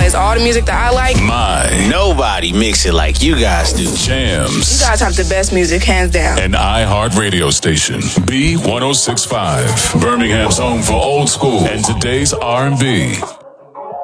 plays all the music that I like. Nobody mix it like you guys do. Jams. You guys have the best music, hands down. An iHeart radio station. B1065. Birmingham's home for old school and today's R&B.